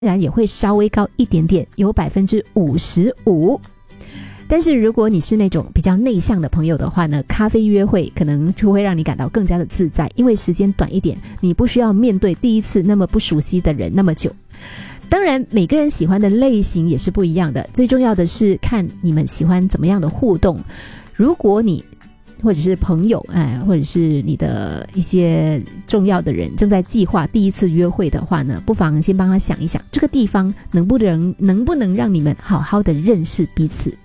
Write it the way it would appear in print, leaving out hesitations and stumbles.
然也会稍微高一点点，有55%。但是如果你是那种比较内向的朋友的话呢，咖啡约会可能就会让你感到更加的自在，因为时间短一点，你不需要面对第一次那么不熟悉的人那么久。当然每个人喜欢的类型也是不一样的，最重要的是看你们喜欢怎么样的互动。如果你或者是朋友或者是你的一些重要的人正在计划第一次约会的话呢，不妨先帮他想一想，这个地方能不能让你们好好的认识彼此。